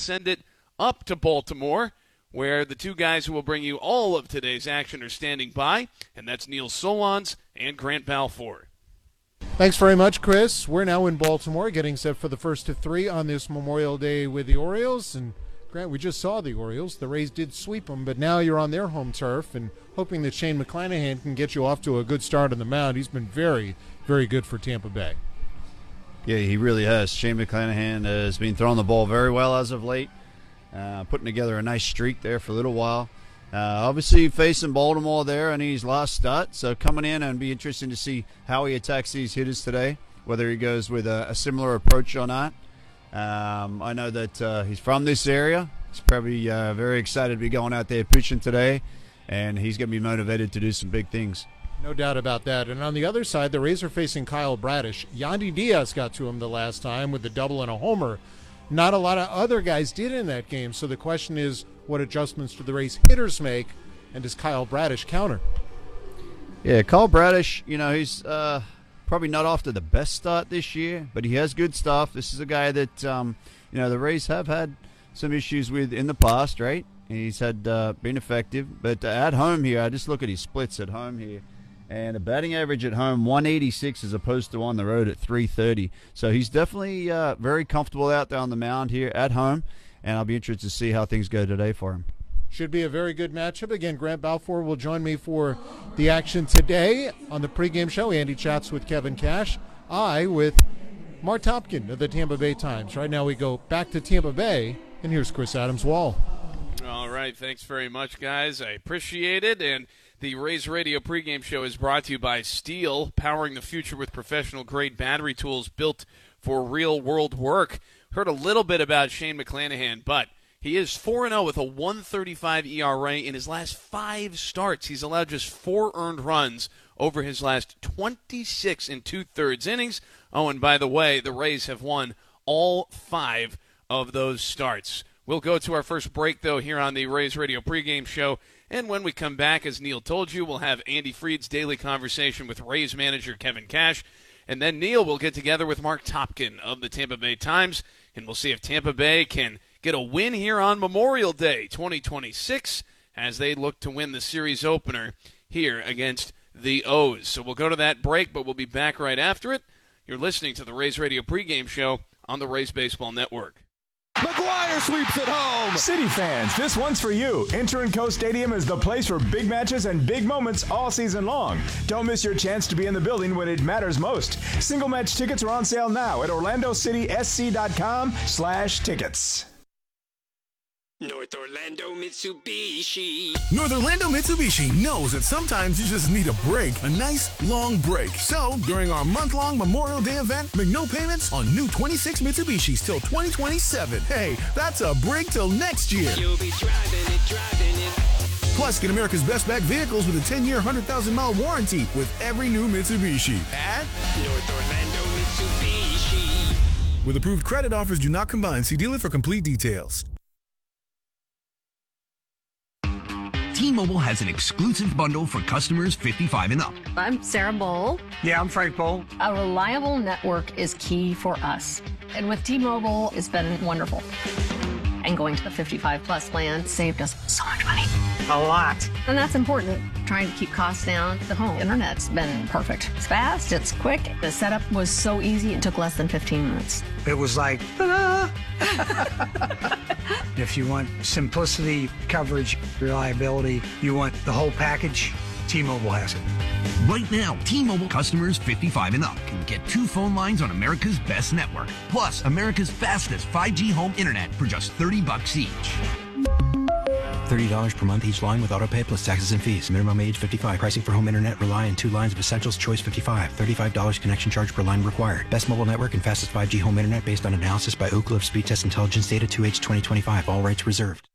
send it up to Baltimore, where the two guys who will bring you all of today's action are standing by, and that's Neil Solondz and Grant Balfour. Thanks very much, Chris. We're now in Baltimore, getting set for the first of three on this Memorial Day with the Orioles. And, Grant, we just saw the Orioles. The Rays did sweep them, but now you're on their home turf and hoping that Shane McClanahan can get you off to a good start on the mound. He's been very, very good for Tampa Bay. Yeah, he really has. Shane McClanahan has been throwing the ball very well as of late, putting together a nice streak there for a little while. Obviously facing Baltimore there in his last start, so coming in and be interesting to see how he attacks these hitters today, whether he goes with a similar approach or not. I know that he's from this area. He's probably very excited to be going out there pitching today, and he's going to be motivated to do some big things. No doubt about that. And on the other side, the Rays are facing Kyle Bradish. Yandy Diaz got to him the last time with the double and a homer. Not a lot of other guys did in that game, so the question is, what adjustments do the Rays hitters make, and does Kyle Bradish counter? Yeah, Kyle Bradish, he's probably not off to the best start this year, but he has good stuff. This is a guy that, the Rays have had some issues with in the past, right? He's had been effective, but at home here, I just look at his splits at home here. And a batting average at home, 186 as opposed to on the road at 330. So he's definitely very comfortable out there on the mound here at home, and I'll be interested to see how things go today for him. Should be a very good matchup. Again, Grant Balfour will join me for the action today on the pregame show. Andy chats with Kevin Cash. I with Mark Topkin of the Tampa Bay Times. Right now we go back to Tampa Bay, and here's Chris Adams-Wall. All right, thanks very much, guys. I appreciate it, and the Rays Radio pregame show is brought to you by Steel, powering the future with professional-grade battery tools built for real-world work. Heard a little bit about Shane McClanahan, but he is 4-0 with a 1.35 ERA in his last 5 starts. He's allowed just 4 earned runs over his last 26 and 2/3 innings. Oh, and by the way, the Rays have won all 5 of those starts. We'll go to our first break, though, here on the Rays Radio pregame show. And when we come back, as Neil told you, we'll have Andy Freed's daily conversation with Rays manager Kevin Cash. And then Neil will get together with Mark Topkin of the Tampa Bay Times, and we'll see if Tampa Bay can get a win here on Memorial Day 2026 as they look to win the series opener here against the O's. So we'll go to that break, but we'll be back right after it. You're listening to the Rays Radio pregame show on the Rays Baseball Network. McGuire sweeps it home. City fans, this one's for you. Inter & Co Stadium is the place for big matches and big moments all season long. Don't miss your chance to be in the building when it matters most. Single match tickets are on sale now at orlandocitysc.com/tickets. North Orlando Mitsubishi. North Orlando Mitsubishi knows that sometimes you just need a break, a nice long break. So, during our month-long Memorial Day event, make no payments on new 26 Mitsubishis till 2027. Hey, that's a break till next year. You'll be driving it. Plus, get America's best back vehicles with a 10-year, 100,000-mile warranty with every new Mitsubishi at North Orlando Mitsubishi. With approved credit offers do not combine. See dealer for complete details. T-Mobile has an exclusive bundle for customers 55 and up. I'm Sarah Bowl. Yeah, I'm Frank Bowl. A reliable network is key for us. And with T-Mobile, it's been wonderful. And going to the 55-plus plan saved us so much money. A lot. And that's important. Trying to keep costs down. The home internet's been perfect. It's fast, it's quick. The setup was so easy, it took less than 15 minutes. It was like, ta-da! If you want simplicity, coverage, reliability, you want the whole package, T-Mobile has it. Right now, T-Mobile customers 55 and up can get 2 phone lines on America's best network, plus America's fastest 5G home internet for just $30 each. $30 per month each line with autopay plus taxes and fees. Minimum age 55. Pricing for home internet rely on 2 lines of Essentials Choice 55. $35 connection charge per line required. Best mobile network and fastest 5G home internet based on analysis by Ookla of Speed Test Intelligence data 2H 2025. All rights reserved.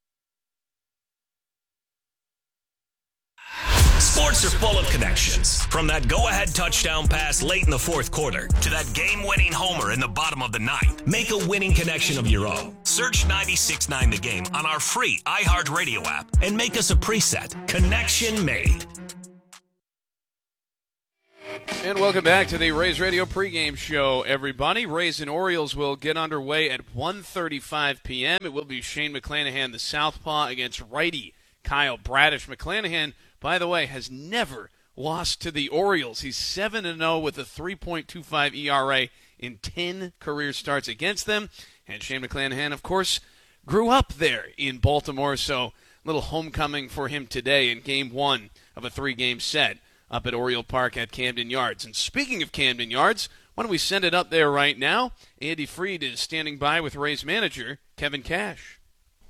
Sports are full of connections. From that go-ahead touchdown pass late in the 4th quarter to that game-winning homer in the bottom of the 9th. Make a winning connection of your own. Search 96.9 The Game on our free iHeartRadio app and make us a preset. Connection made. And welcome back to the Rays Radio pregame show, everybody. Rays and Orioles will get underway at 1:35 p.m. It will be Shane McClanahan, the southpaw, against righty Kyle Bradish. McClanahan, by the way, has never lost to the Orioles. He's 7-0 with a 3.25 ERA in 10 career starts against them. And Shane McClanahan, of course, grew up there in Baltimore, so a little homecoming for him today in Game 1 of a 3-game set up at Oriole Park at Camden Yards. And speaking of Camden Yards, why don't we send it up there right now? Andy Freed is standing by with Rays manager Kevin Cash.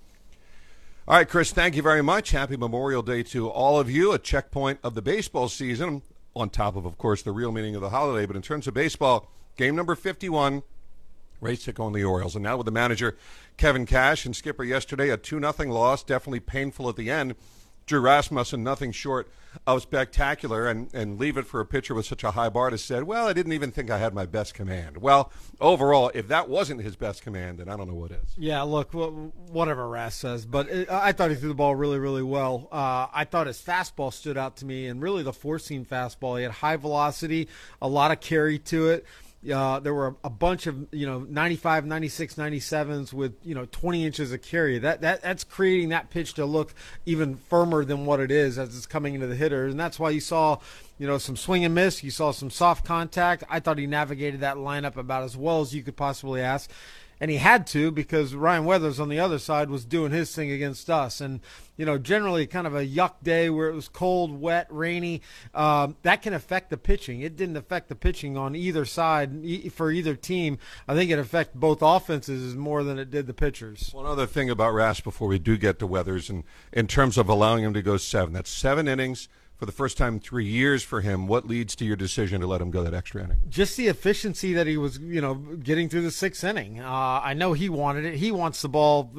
All right, Chris, thank you very much. Happy Memorial Day to all of you, a checkpoint of the baseball season, on top of course, the real meaning of the holiday. But in terms of baseball, game number 51, Rays take on the Orioles. And now with the manager, Kevin Cash, and skipper yesterday, a 2-0 loss, definitely painful at the end. Drew Rasmussen, nothing short of spectacular, and leave it for a pitcher with such a high bar to say, well, I didn't even think I had my best command. Well, overall, if that wasn't his best command, then I don't know what is. Yeah, look, whatever Ras says, but I thought he threw the ball really, really well. I thought his fastball stood out to me, and really the four-seam fastball. He had high velocity, a lot of carry to it. There were a bunch of 95, 96, 97s with 20 inches of carry. That's creating that pitch to look even firmer than what it is as it's coming into the hitter, and that's why you saw some swing and miss. You saw some soft contact. I thought he navigated that lineup about as well as you could possibly ask. And he had to, because Ryan Weathers on the other side was doing his thing against us. And, generally kind of a yuck day where it was cold, wet, rainy, that can affect the pitching. It didn't affect the pitching on either side for either team. I think it affected both offenses more than it did the pitchers. One other thing about Ras before we do get to Weathers, and in terms of allowing him to go 7, that's 7 innings. For the first time in 3 years for him, what leads to your decision to let him go that extra inning? Just the efficiency that he was, getting through the 6th inning. I know he wanted it. He wants the ball.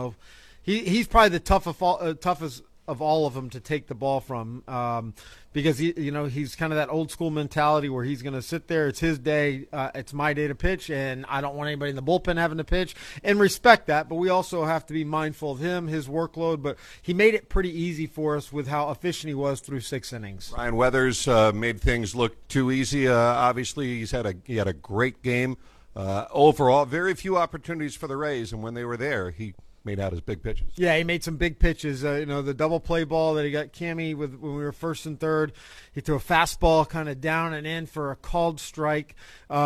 He's probably the toughest of all of them to take the ball from, because he's kind of that old school mentality where he's going to sit there. It's his day. It's my day to pitch, and I don't want anybody in the bullpen having to pitch, and respect that. But we also have to be mindful of him, his workload. But he made it pretty easy for us with how efficient he was through 6 innings. Ryan Weathers made things look too easy. Obviously, he had a great game. Overall, very few opportunities for the Rays, and when they were there, he made out his big pitches. Yeah, he made some big pitches. The double play ball that he got Cammy with when we were 1st and 3rd. He threw a fastball kind of down and in for a called strike,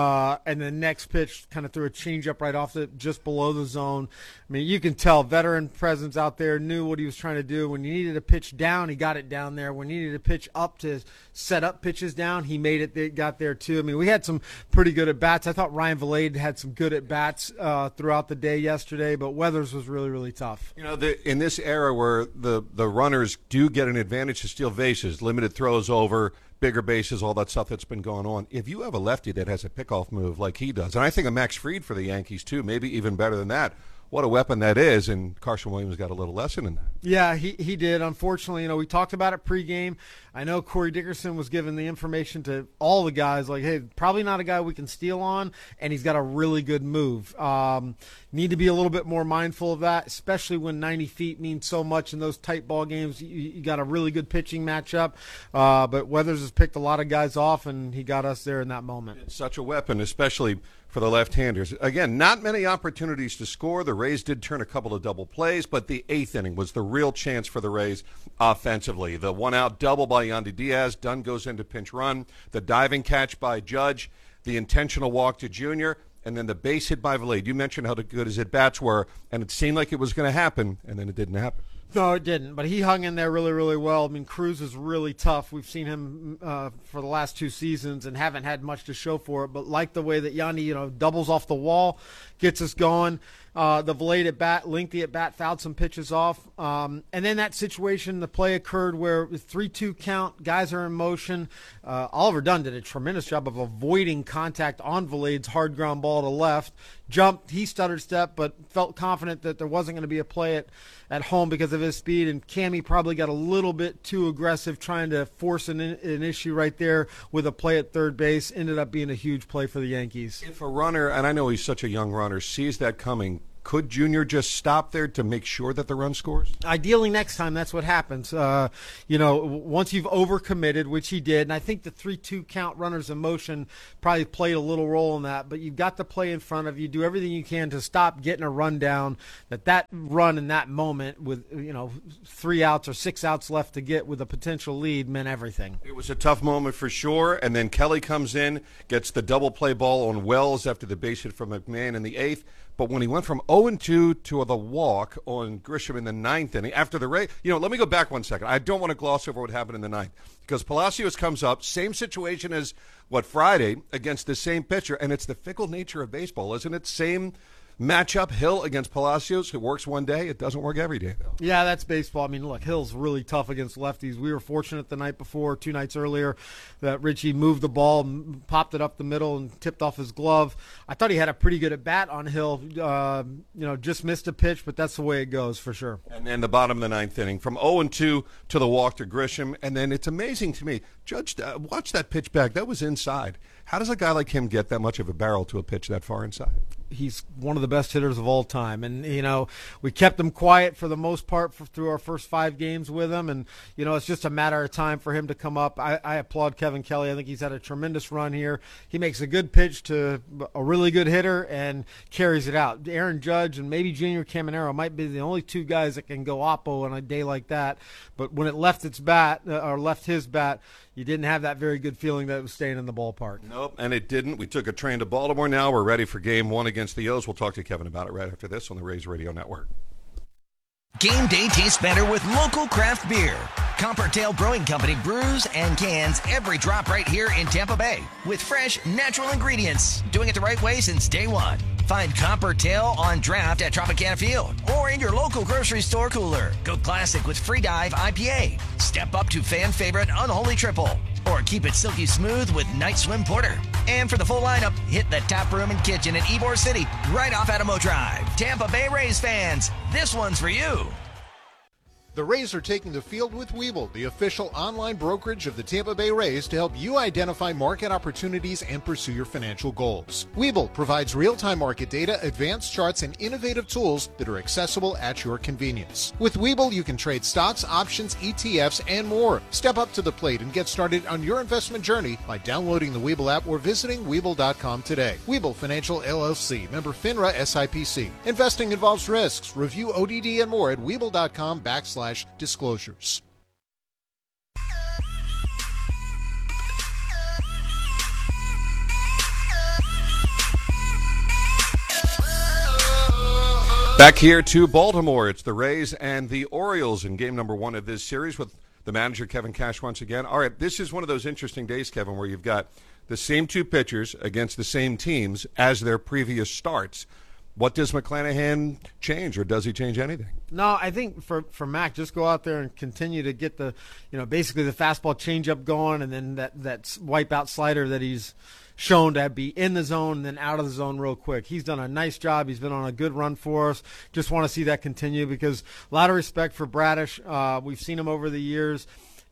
and the next pitch kind of threw a changeup right off just below the zone. I mean, you can tell veteran presence out there, knew what he was trying to do. When he needed a pitch down, he got it down there. When he needed a pitch up to set up pitches down, he made it. They got there too. I mean, we had some pretty good at bats. I thought Ryan Valade had some good at bats throughout the day yesterday, but Weathers was really, really tough. In this era where the runners do get an advantage to steal bases, limited throws over, bigger bases, all that stuff that's been going on. If you have a lefty that has a pickoff move like he does, and I think of Max Fried for the Yankees too, maybe even better than that, what a weapon that is, and Carson Williams got a little lesson in that. Yeah, he did. Unfortunately, we talked about it pregame. I know Corey Dickerson was giving the information to all the guys, like, hey, probably not a guy we can steal on, and he's got a really good move. Need to be a little bit more mindful of that, especially when 90 feet means so much in those tight ball games. You got a really good pitching matchup, but Weathers has picked a lot of guys off, and he got us there in that moment. It's such a weapon, especially for the left-handers. Again, not many opportunities to score. The Rays did turn a couple of double plays, but the 8th inning was the real chance for the Rays offensively. The one-out double by Yandy Diaz. Dunn goes into pinch run. The diving catch by Judge. The intentional walk to Junior. And then the base hit by Valade. You mentioned how good his at-bats were, and it seemed like it was going to happen, and then it didn't happen. No, it didn't, but he hung in there really, really well. I mean, Cruz is really tough. We've seen him for the last 2 seasons and haven't had much to show for it, but like the way that Yandy, doubles off the wall, gets us going. The Valade at bat, lengthy at bat, fouled some pitches off. And then that situation, the play occurred where 3-2 count, guys are in motion. Oliver Dunn did a tremendous job of avoiding contact on Valade's hard ground ball to left. Jumped, he stuttered step, but felt confident that there wasn't going to be a play at home because of his speed. And Cammy probably got a little bit too aggressive trying to force an issue right there with a play at third base. Ended up being a huge play for the Yankees. If a runner, and I know he's such a young runner, sees that coming, Could Junior just stop there to make sure that the run scores? Ideally, next time, that's what happens. Once you've overcommitted, which he did, and I think the 3-2 count runners in motion probably played a little role in that, but you've got the play in front of you. Do everything you can to stop getting a run down. That run in that moment with, 3 outs or 6 outs left to get with a potential lead meant everything. It was a tough moment for sure, and then Kelly comes in, gets the double play ball on Wells after the base hit from McMahon in the 8th. But when he went from 0-2 to the walk on Grisham in the 9th inning, after the Rays, let me go back 1 second. I don't want to gloss over what happened in the 9th because Palacios comes up, same situation as Friday against the same pitcher, and it's the fickle nature of baseball, isn't it? Same matchup, Hill against Palacios. It works one day. It doesn't work every day, though. Yeah, that's baseball. I mean, look, Hill's really tough against lefties. We were fortunate the night before, 2 nights earlier, that Richie moved the ball, popped it up the middle, and tipped off his glove. I thought he had a pretty good at-bat on Hill. Just missed a pitch, but that's the way it goes for sure. And then the bottom of the 9th inning, from 0-2 to the walk to Grisham. And then it's amazing to me. Watch that pitch back. That was inside. How does a guy like him get that much of a barrel to a pitch that far inside? He's one of the best hitters of all time. And, we kept him quiet for the most part through our first 5 games with him. And, it's just a matter of time for him to come up. I applaud Kevin Kelly. I think he's had a tremendous run here. He makes a good pitch to a really good hitter and carries it out. Aaron Judge and maybe Junior Caminero might be the only 2 guys that can go oppo on a day like that. But when it left his bat, you didn't have that very good feeling that it was staying in the ballpark. Nope, and it didn't. We took a train to Baltimore now. We're ready for game 1 against the O's. We'll talk to Kevin about it right after this on the Rays Radio Network. Game day tastes better with local craft beer. Coppertail Brewing Company brews and cans every drop right here in Tampa Bay with fresh, natural ingredients. Doing it the right way since day one. Find Coppertail on draft at Tropicana Field or in your local grocery store cooler. Go classic with Free Dive IPA. Step up to fan favorite Unholy Triple. Or keep it silky smooth with Night Swim Porter. And for the full lineup, hit the tap room and kitchen in Ybor City, right off Adamo Drive. Tampa Bay Rays fans, this one's for you. The Rays are taking the field with Webull, the official online brokerage of the Tampa Bay Rays, to help you identify market opportunities and pursue your financial goals. Webull provides real-time market data, advanced charts, and innovative tools that are accessible at your convenience. With Webull, you can trade stocks, options, ETFs, and more. Step up to the plate and get started on your investment journey by downloading the Webull app or visiting Webull.com today. Webull Financial LLC, member FINRA SIPC. Investing involves risks. Review ODD and more at Webull.com/disclosures. Back here to Baltimore. It's the Rays and the Orioles in game number 1 of this series with the manager, Kevin Cash, once again. All right, this is one of those interesting days, Kevin, where you've got the same 2 pitchers against the same teams as their previous starts. What does McClanahan change, or does he change anything? No, I think for Mac, just go out there and continue to get the, basically the fastball changeup going, and then that wipeout slider that he's shown to be in the zone and then out of the zone real quick. He's done a nice job. He's been on a good run for us. Just want to see that continue because a lot of respect for Bradish. We've seen him over the years.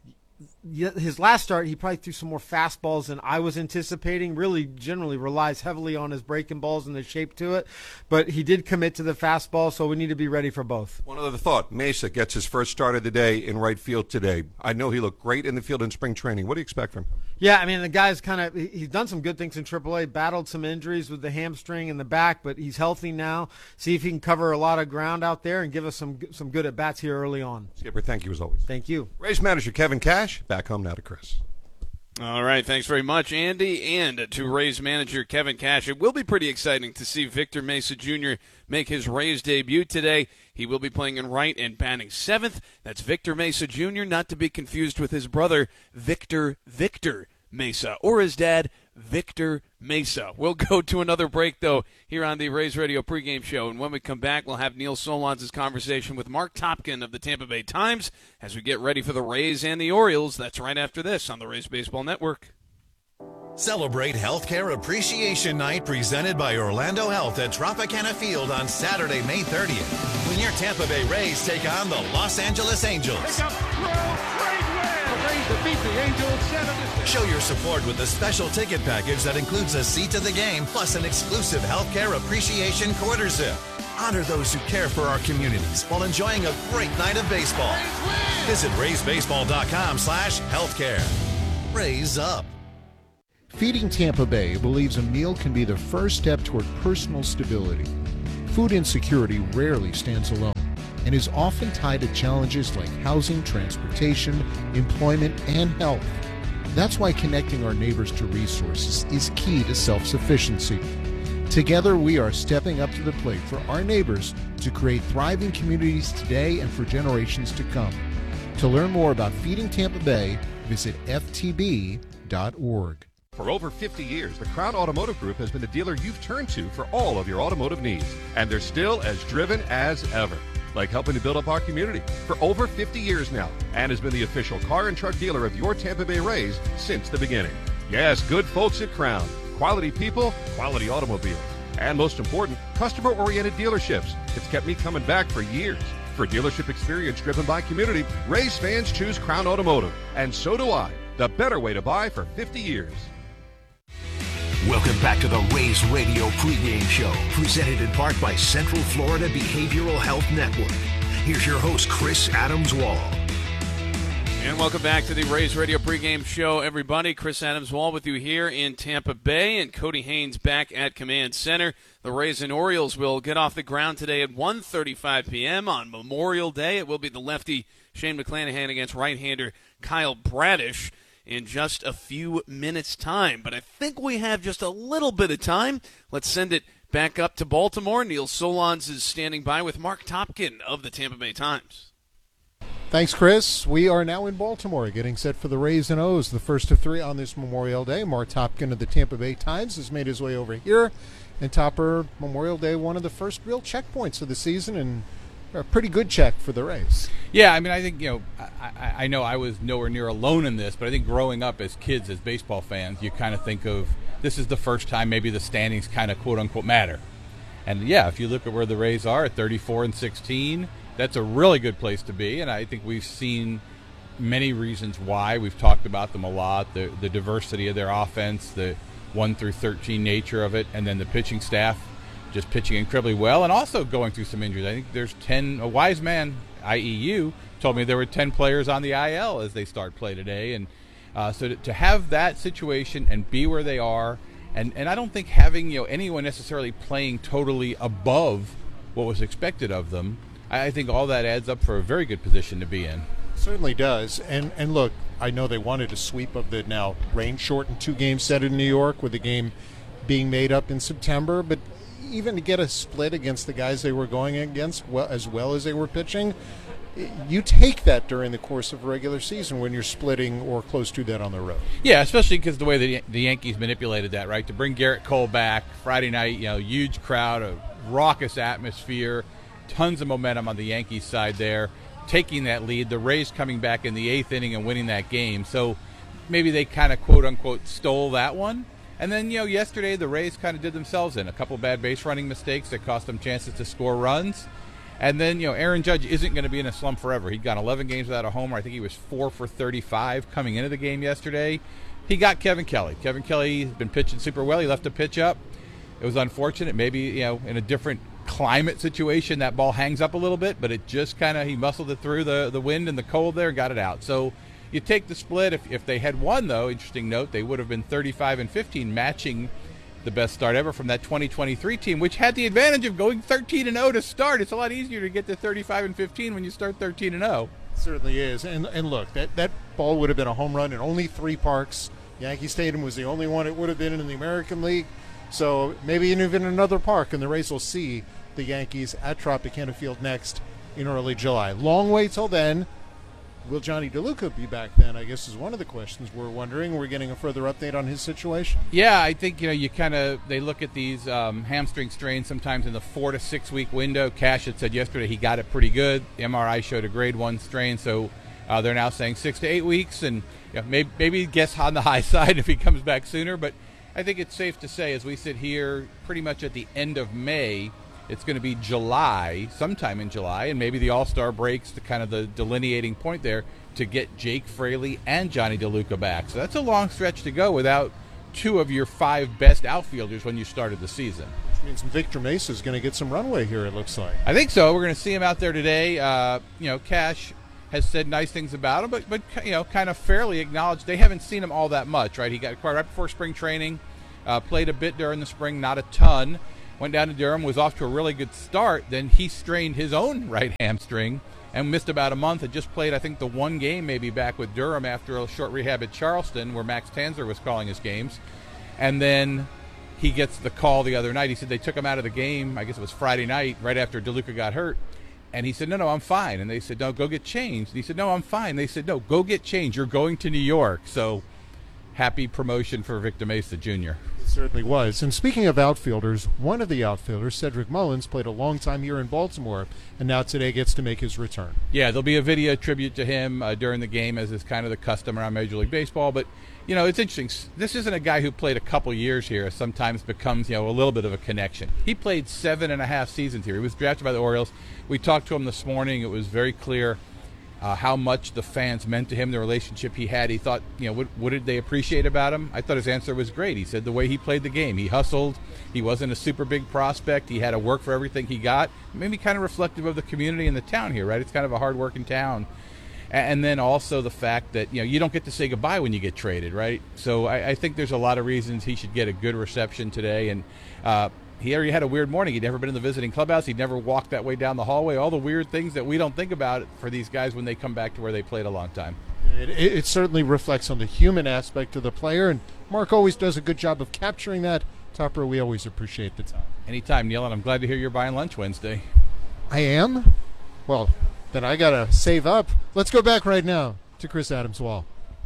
His last start, he probably threw some more fastballs than I was anticipating. Really, generally relies heavily on his breaking balls and the shape to it. But he did commit to the fastball, so we need to be ready for both. One other thought. Mesa gets his first start of the day in right field today. I know he looked great in the field in spring training. What do you expect from him? Yeah, I mean, the guy's he's done some good things in AAA, battled some injuries with the hamstring and the back, but he's healthy now. See if he can cover a lot of ground out there and give us some good at-bats here early on. Skipper, thank you as always. Thank you. Rays manager Kevin Cash, back home now to Chris. All right, thanks very much, Andy, and to Rays manager Kevin Cash. It will be pretty exciting to see Victor Mesa Jr. make his Rays debut today. He will be playing in right and batting 7th. That's Victor Mesa Jr., not to be confused with his brother, Victor Mesa, or his dad, Victor Mesa. We'll go to another break, though, here on the Rays Radio pregame show. And when we come back, we'll have Neil Solondz' conversation with Mark Topkin of the Tampa Bay Times as we get ready for the Rays and the Orioles. That's right after this on the Rays Baseball Network. Celebrate Healthcare Appreciation Night presented by Orlando Health at Tropicana Field on Saturday, May 30th. When your Tampa Bay Rays take on the Los Angeles Angels. Pick up, throw, great win. The Rays defeat the Angels 7-6. Show your support with a special ticket package that includes a seat to the game plus an exclusive Healthcare Appreciation quarter zip. Honor those who care for our communities while enjoying a great night of baseball. Visit RaysBaseball.com/healthcare. Raise up. Feeding Tampa Bay believes a meal can be the first step toward personal stability. Food insecurity rarely stands alone and is often tied to challenges like housing, transportation, employment, and health. That's why connecting our neighbors to resources is key to self-sufficiency. Together, we are stepping up to the plate for our neighbors to create thriving communities today and for generations to come. To learn more about Feeding Tampa Bay, visit ftb.org. For over 50 years, the Crown Automotive Group has been the dealer you've turned to for all of your automotive needs. And they're still as driven as ever, like helping to build up our community for over 50 years now, and has been the official car and truck dealer of your Tampa Bay Rays since the beginning. Yes, good folks at Crown. Quality people, quality automobiles. And most important, customer-oriented dealerships. It's kept me coming back for years. For dealership experience driven by community, Rays fans choose Crown Automotive. And so do I. The better way to buy for 50 years. Welcome back to the Rays Radio pregame show, presented in part by Central Florida Behavioral Health Network. Here's your host, Chris Adams-Wall. And welcome back to the Rays Radio pregame show, everybody. Chris Adams-Wall with you here in Tampa Bay, and Cody Haynes back at Command Center. The Rays and Orioles will get off the ground today at 1:35 p.m. on Memorial Day. It will be the lefty Shane McClanahan against right-hander Kyle Bradish in just a few minutes' time. But I think we have just a little bit of time. Let's send it back up to Baltimore. Neil Solondz is standing by with Mark Topkin of the Tampa Bay Times. Thanks, Chris. We are now in Baltimore, getting set for the Rays and O's, the first of three on this Memorial Day. Mark Topkin of the Tampa Bay Times has made his way over here. And Topper, Memorial Day, one of the first real checkpoints of the season, and a pretty good check for the Rays. Yeah, I mean, I think, I know I was nowhere near alone in this, but I think growing up as kids, as baseball fans, you kind of think of this is the first time maybe the standings kind of quote-unquote matter. And, yeah, if you look at where the Rays are at 34-16, that's a really good place to be, and I think we've seen many reasons why. We've talked about them a lot, the diversity of their offense, the 1-13 nature of it, and then the pitching staff just pitching incredibly well and also going through some injuries. I think there's 10, a wise man, i.e. you, told me there were 10 players on the IL as they start play today, and so to have that situation and be where they are, and I don't think having anyone necessarily playing totally above what was expected of them, I think all that adds up for a very good position to be in. Certainly does. And look, I know they wanted a sweep of the now rain-shortened 2-game set in New York with the game being made up in September, but even to get a split against the guys they were going against as well as they were pitching, you take that during the course of a regular season when you're splitting or close to that on the road. Yeah, especially because the way the Yankees manipulated that, right? To bring Garrett Cole back Friday night, huge crowd, a raucous atmosphere, tons of momentum on the Yankees side there, taking that lead. The Rays coming back in the 8th inning and winning that game. So maybe they kind of quote-unquote stole that one. And then, yesterday the Rays kind of did themselves in. A couple bad base running mistakes that cost them chances to score runs. And then, Aaron Judge isn't going to be in a slump forever. He'd gone 11 games without a homer. I think he was 4 for 35 coming into the game yesterday. He got Kevin Kelly. Kevin Kelly has been pitching super well. He left a pitch up. It was unfortunate. Maybe, in a different climate situation, that ball hangs up a little bit, but it just kind of, he muscled it through the wind and the cold there and got it out. So you take the split. If they had won, though, interesting note, they would have been 35-15, matching the best start ever from that 2023 team, which had the advantage of going 13-0 to start. It's a lot easier to get to 35-15 when you start 13-0. It certainly is. And look, that ball would have been a home run in only 3 parks. Yankee Stadium was the only one it would have been in the American League. So maybe even another park, and the Rays will see the Yankees at Tropicana Field next in early July. Long way till then. Will Johnny DeLuca be back then, I guess, is one of the questions we're wondering. We're getting a further update on his situation. Yeah, I think, they look at these hamstring strains sometimes in the 4 to 6 week window. Cash had said yesterday he got it pretty good. The MRI showed a grade 1 strain, so they're now saying 6 to 8 weeks, and maybe guess on the high side if he comes back sooner. But I think it's safe to say, as we sit here pretty much at the end of May, it's going to be July, sometime in July, and maybe the All-Star breaks to kind of the delineating point there to get Jake Fraley and Johnny DeLuca back. So that's a long stretch to go without 2 of your 5 best outfielders when you started the season. Which means Victor Mesa is going to get some runway here, it looks like. I think so. We're going to see him out there today. Cash has said nice things about him, but kind of fairly acknowledged they haven't seen him all that much, right? He got acquired right before spring training, played a bit during the spring, not a ton. Went down to Durham, was off to a really good start. Then he strained his own right hamstring and missed about a month. Had just played, I think, the one game maybe back with Durham after a short rehab at Charleston where Max Tanzer was calling his games. And then he gets the call the other night. He said they took him out of the game, I guess it was Friday night, right after DeLuca got hurt. And he said, no, I'm fine. And they said, no, go get changed. And he said, no, I'm fine. They said, no, go get changed. You're going to New York. So happy promotion for Victor Mesa Jr. It certainly was. And speaking of outfielders, one of the outfielders, Cedric Mullins, played a long time here in Baltimore, and now today gets to make his return. Yeah, there'll be a video tribute to him during the game, as is kind of the custom around Major League Baseball. But, it's interesting. This isn't a guy who played a couple years here. Sometimes becomes, a little bit of a connection. He played 7.5 seasons here. He was drafted by the Orioles. We talked to him this morning. It was very clear how much the fans meant to him, the relationship he had. He thought, what did they appreciate about him? I thought his answer was great. He said the way he played the game. He hustled. He wasn't a super big prospect. He had to work for everything he got. Maybe kind of reflective of the community and the town here, right? It's kind of a hard-working town. And then also the fact that, you don't get to say goodbye when you get traded, right? So I think there's a lot of reasons he should get a good reception today. And he already had a weird morning. He'd never been in the visiting clubhouse. He'd never walked that way down the hallway. All the weird things that we don't think about for these guys when they come back to where they played a long time. It certainly reflects on the human aspect of the player, and Mark always does a good job of capturing that. Topper, we always appreciate the time. Anytime, Neil, and I'm glad to hear you're buying lunch Wednesday. I am? Well, then I got to save up. Let's go back right now to Chris Adams-Wall.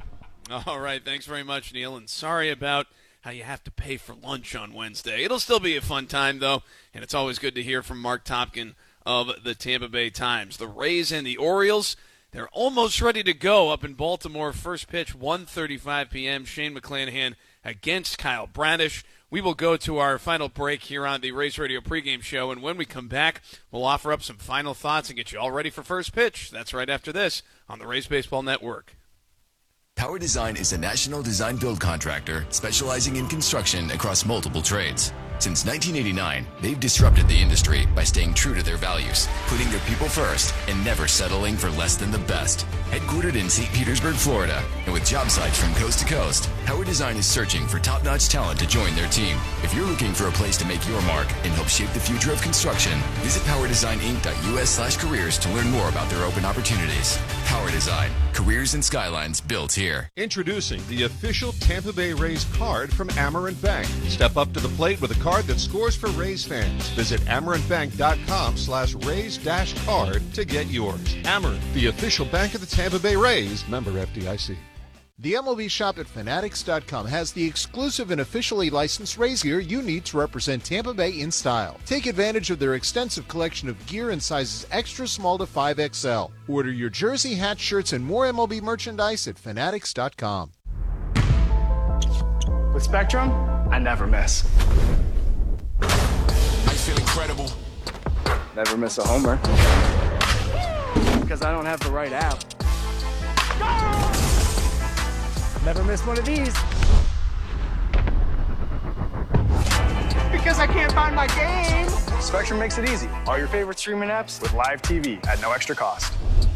All right, thanks very much, Neil, and sorry about how you have to pay for lunch on Wednesday. It'll still be a fun time, though, and it's always good to hear from Mark Topkin of the Tampa Bay Times. The Rays and the Orioles, they're almost ready to go up in Baltimore. First pitch, 1:35 p.m., Shane McClanahan against Kyle Bradish. We will go to our final break here on the Rays Radio pregame show, and when we come back, we'll offer up some final thoughts and get you all ready for first pitch. That's right after this on the Rays Baseball Network. Power Design is a national design build contractor specializing in construction across multiple trades. Since 1989, they've disrupted the industry by staying true to their values, putting their people first, and never settling for less than the best. Headquartered in St. Petersburg, Florida, and with job sites from coast to coast, Power Design is searching for top-notch talent to join their team. If you're looking for a place to make your mark and help shape the future of construction, visit powerdesigninc.us/careers to learn more about their open opportunities. Power Design, careers and skylines built here. Introducing the official Tampa Bay Rays card from Amerant Bank. Step up to the plate with a card that scores for Rays fans. Visit amerantbank.com/Rays-card to get yours. Amerant, the official bank of the Tampa Bay Rays, member FDIC. The MLB shop at Fanatics.com has the exclusive and officially licensed Rays gear you need to represent Tampa Bay in style. Take advantage of their extensive collection of gear in sizes extra small to 5XL. Order your jersey, hat, shirts, and more MLB merchandise at Fanatics.com. With Spectrum, I never miss. I feel incredible. Never miss a homer. Because I don't have the right app. Never miss one of these. Because I can't find my game. Spectrum makes it easy. All your favorite streaming apps with live TV at no extra cost.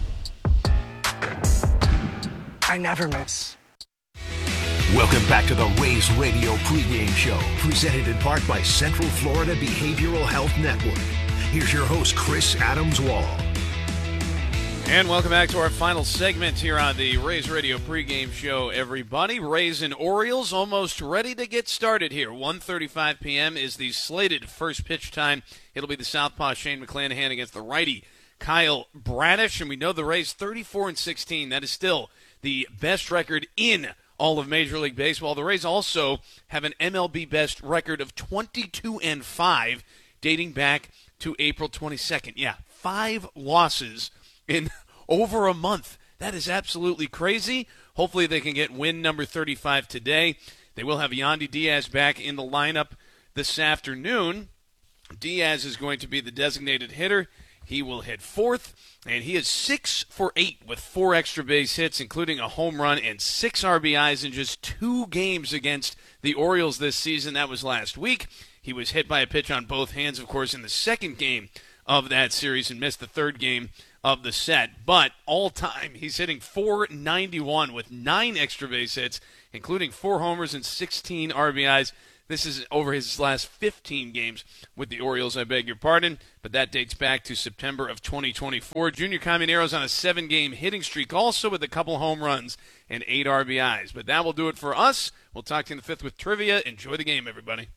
I never miss. Welcome back to the Rays Radio pregame show, presented in part by Central Florida Behavioral Health Network. Here's your host, Chris Adams-Wall. And welcome back to our final segment here on the Rays Radio pregame show, everybody. Rays and Orioles almost ready to get started here. 1:35 p.m. is the slated first pitch time. It'll be the southpaw Shane McClanahan against the righty Kyle Bradish. And we know the Rays 34-16. That is still the best record in all of Major League Baseball. The Rays also have an MLB best record of 22-5 dating back to April 22nd. Yeah, 5 losses in over a month. That is absolutely crazy. Hopefully they can get win number 35 today. They will have Yandy Diaz back in the lineup this afternoon. Diaz is going to be the designated hitter, he will hit fourth, and he is 6 for 8 with 4 extra base hits, including a home run and 6 RBIs in just 2 games against the Orioles this season. That was last week. He was hit by a pitch on both hands, of course, in the second game of that series and missed the third game of the set. But all time, he's hitting .491 with 9 extra base hits, including 4 homers and 16 RBIs. This is over his last 15 games with the Orioles, I beg your pardon, but that dates back to September of 2024. Junior Caminaro's on a 7-game hitting streak, also with a couple home runs and 8 RBIs. But that will do it for us. We'll talk to you in the fifth with trivia. Enjoy the game, everybody.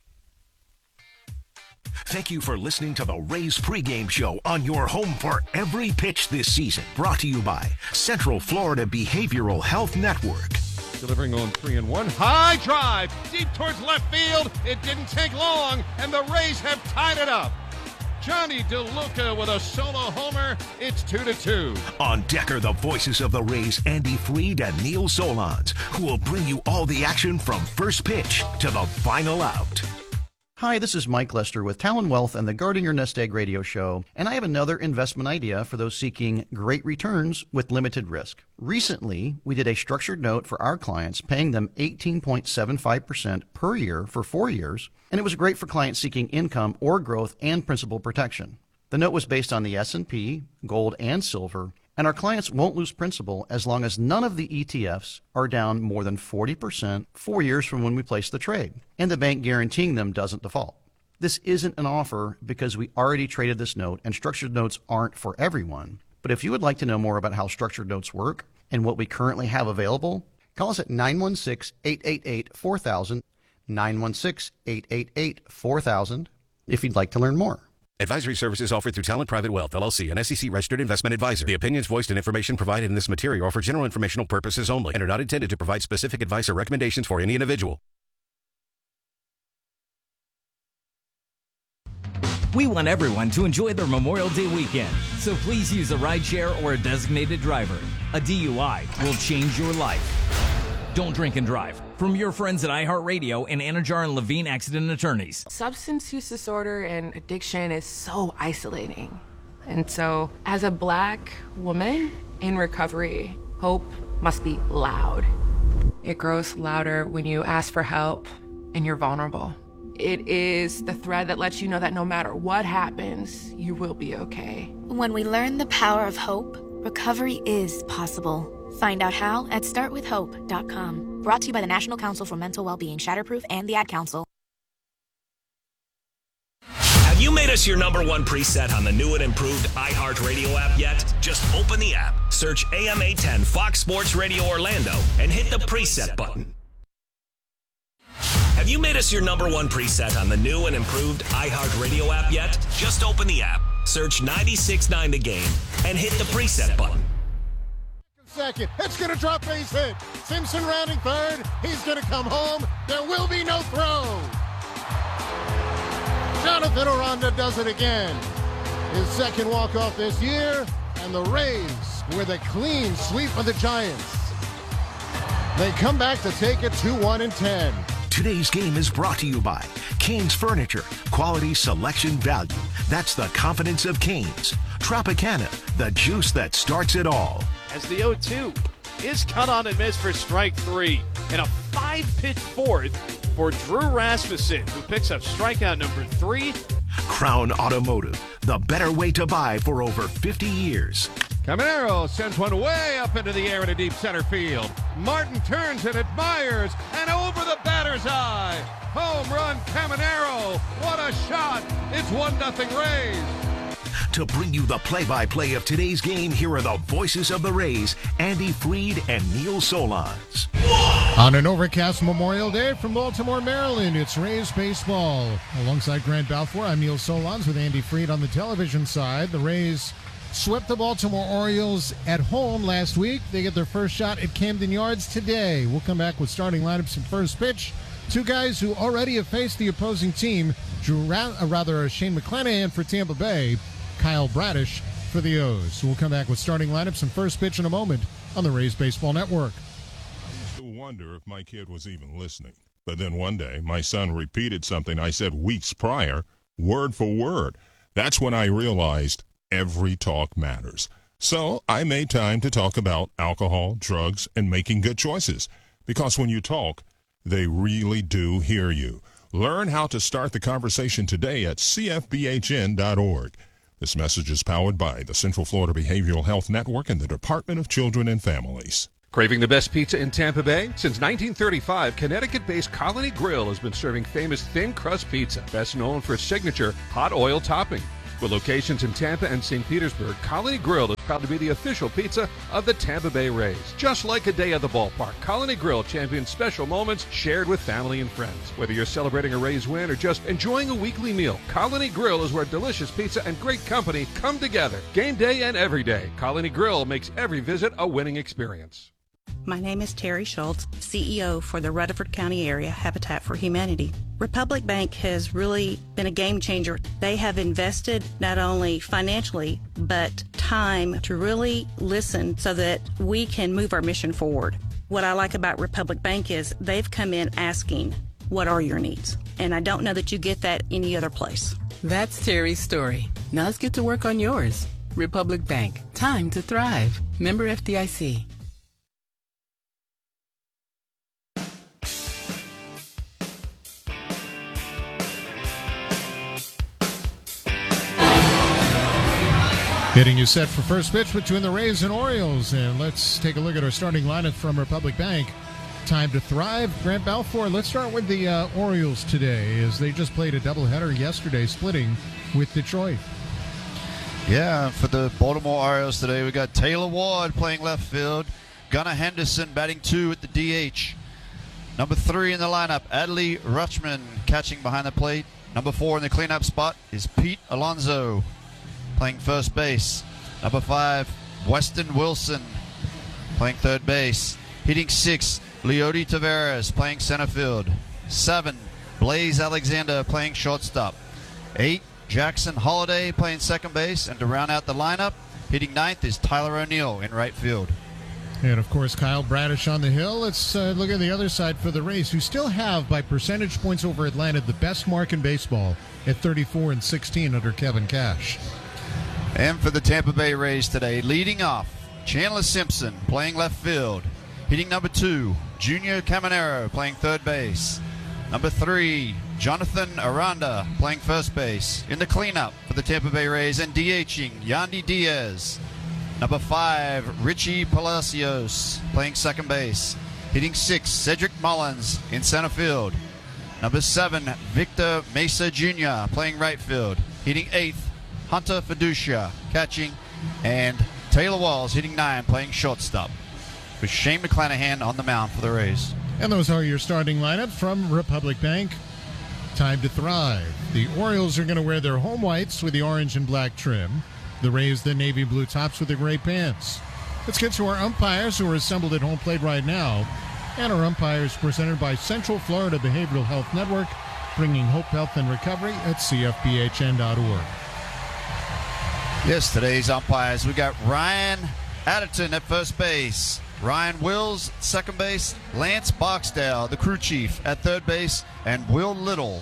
Thank you for listening to the Rays pregame show on your home for every pitch this season. Brought to you by Central Florida Behavioral Health Network. Delivering on 3-1. High drive, deep towards left field. It didn't take long, and the Rays have tied it up. Johnny DeLuca with a solo homer. It's 2-2. On deck are the voices of the Rays, Andy Fried and Neil Solondz, who will bring you all the action from first pitch to the final out. Hi, this is Mike Lester with Talon Wealth and the Guarding Your Nest Egg radio show, and I have another investment idea for those seeking great returns with limited risk. Recently, we did a structured note for our clients, paying them 18.75% per year for 4 years, and it was great for clients seeking income or growth and principal protection. The note was based on the S&P, gold, and silver, and our clients won't lose principal as long as none of the ETFs are down more than 40% 4 years from when we place the trade, and the bank guaranteeing them doesn't default. This isn't an offer because we already traded this note, and structured notes aren't for everyone. But if you would like to know more about how structured notes work and what we currently have available, call us at 916-888-4000, 916-888-4000, if you'd like to learn more. Advisory services offered through Talent Private Wealth, LLC, an SEC-registered investment advisor. The opinions voiced and information provided in this material are for general informational purposes only and are not intended to provide specific advice or recommendations for any individual. We want everyone to enjoy their Memorial Day weekend, so please use a rideshare or a designated driver. A DUI will change your life. Don't drink and drive. From your friends at iHeartRadio and Anajar and Levine Accident Attorneys. Substance use disorder and addiction is so isolating. And so, as a Black woman in recovery, hope must be loud. It grows louder when you ask for help and you're vulnerable. It is the thread that lets you know that no matter what happens, you will be okay. When we learn the power of hope, recovery is possible. Find out how at startwithhope.com. Brought to you by the National Council for Mental Wellbeing, Shatterproof, and the Ad Council. Have you made us your #1 preset on the new and improved iHeartRadio app yet? Just open the app, search AM 810 Fox Sports Radio Orlando, and hit the preset button. Have you made us your #1 preset on the new and improved iHeartRadio app yet? Just open the app, search 96.9 The Game, and hit the preset button. Second, it's going to drop base hit. Simpson rounding third. He's going to come home. There will be no throw. Jonathan Aranda does it again. His second walk-off this year, and the Rays with a clean sweep of the Giants. They come back to take it 2-1 and 10. Today's game is brought to you by Canes Furniture. Quality, selection, value. That's the confidence of Canes. Tropicana, the juice that starts it all. As the 0-2 is cut on and missed for strike 3. And a 5-pitch fourth for Drew Rasmussen, who picks up strikeout number 3. Crown Automotive, the better way to buy for over 50 years. Caminero sends one way up into the air in a deep center field. Martin turns and admires, and over the batter's eye. Home run, Caminero. What a shot. It's 1-0 Rays. To bring you the play-by-play of today's game, here are the voices of the Rays, Andy Fried and Neil Solondz. On an overcast Memorial Day from Baltimore, Maryland, it's Rays baseball. Alongside Grant Balfour, I'm Neil Solondz with Andy Fried on the television side. The Rays swept the Baltimore Orioles at home last week. They get their first shot at Camden Yards today. We'll come back with starting lineups and first pitch. Two guys who already have faced the opposing team, Shane McClanahan for Tampa Bay, Kyle Bradish for the O's. We'll come back with starting lineups and first pitch in a moment on the Rays Baseball Network. I used to wonder if my kid was even listening. But then one day, my son repeated something I said weeks prior, word for word. That's when I realized every talk matters. So I made time to talk about alcohol, drugs, and making good choices. Because when you talk, they really do hear you. Learn how to start the conversation today at cfbhn.org. This message is powered by the Central Florida Behavioral Health Network and the Department of Children and Families. Craving the best pizza in Tampa Bay? Since 1935, Connecticut-based Colony Grill has been serving famous thin crust pizza, best known for its signature hot oil topping. With locations in Tampa and St. Petersburg, Colony Grill is proud to be the official pizza of the Tampa Bay Rays. Just like a day at the ballpark, Colony Grill champions special moments shared with family and friends. Whether you're celebrating a Rays win or just enjoying a weekly meal, Colony Grill is where delicious pizza and great company come together. Game day and every day, Colony Grill makes every visit a winning experience. My name is Terry Schultz, CEO for the Rutherford County Area Habitat for Humanity. Republic Bank has really been a game changer. They have invested not only financially, but time to really listen so that we can move our mission forward. What I like about Republic Bank is they've come in asking, what are your needs? And I don't know that you get that any other place. That's Terry's story. Now let's get to work on yours. Republic Bank. Time to thrive. Member FDIC. Getting you set for first pitch between the Rays and Orioles. And let's take a look at our starting lineup from Republic Bank. Time to thrive. Grant Balfour, let's start with the Orioles today, as they just played a doubleheader yesterday, splitting with Detroit. Yeah, for the Baltimore Orioles today, we got Taylor Ward playing left field. Gunnar Henderson batting 2 at the DH. Number 3 in the lineup, Adley Rutschman catching behind the plate. Number 4 in the cleanup spot is Pete Alonso playing first base. Number 5, Weston Wilson playing third base. Hitting 6, Leody Taveras playing center field. 7, Blaze Alexander playing shortstop. 8, Jackson Holiday playing second base. And to round out the lineup, hitting 9th is Tyler O'Neill in right field. And, of course, Kyle Bradish on the hill. Let's look at the other side for the Rays, who still have, by percentage points over Atlanta, the best mark in baseball at 34-16 under Kevin Cash. And for the Tampa Bay Rays today, leading off, Chandler Simpson playing left field. Hitting number 2, Junior Caminero playing third base. Number 3, Jonathan Aranda playing first base. In the cleanup for the Tampa Bay Rays and DHing, Yandy Diaz. Number 5, Richie Palacios playing second base. Hitting 6, Cedric Mullins in center field. Number 7, Victor Mesa Jr. playing right field. Hitting 8th, Hunter Fiducia catching, and Taylor Walls hitting 9 playing shortstop, with Shane McClanahan on the mound for the Rays. And those are your starting lineup from Republic Bank. Time to thrive. The Orioles are going to wear their home whites with the orange and black trim. The Rays, the navy blue tops with the gray pants. Let's get to our umpires who are assembled at home plate right now. And our umpires presented by Central Florida Behavioral Health Network, bringing hope, health, and recovery at cfbhn.org. Yes, today's umpires, we got Ryan Adderton at first base, Ryan Wills second base, Lance Barksdale, the crew chief, at third base, and Will Little.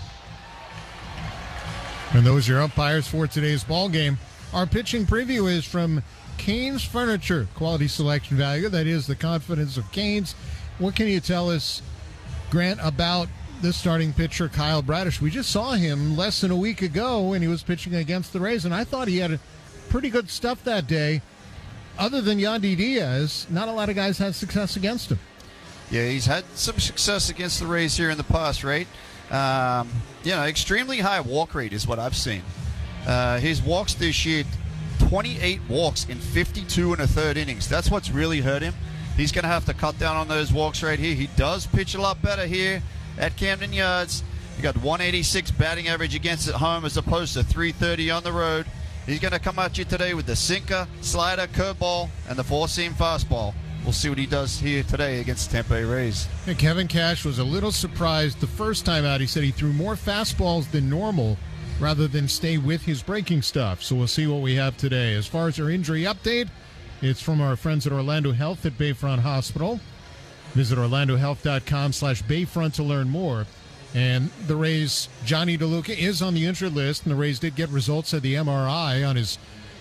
And those are your umpires for today's ball game. Our pitching preview is from Canes Furniture, quality selection value. That is the confidence of Canes. What can you tell us, Grant, about this starting pitcher, Kyle Bradish? We just saw him less than a week ago when he was pitching against the Rays, and I thought he had pretty good stuff that day. Other than Yandy Diaz, not a lot of guys had success against him. Yeah, he's had some success against the Rays here in the past, right? Extremely high walk rate is what I've seen. His walks this year, 28 walks in 52 and a third innings. That's what's really hurt him. He's going to have to cut down on those walks right here. He does pitch a lot better here at Camden Yards. He got 186 batting average against at home as opposed to 330 on the road. He's going to come at you today with the sinker, slider, curveball, and the four-seam fastball. We'll see what he does here today against the Tampa Bay Rays. And Kevin Cash was a little surprised the first time out. He said he threw more fastballs than normal rather than stay with his breaking stuff. So we'll see what we have today. As far as our injury update, it's from our friends at Orlando Health at Bayfront Hospital. Visit orlandohealth.com/Bayfront to learn more. And the Rays, Johnny DeLuca is on the injured list, and the Rays did get results of the MRI on his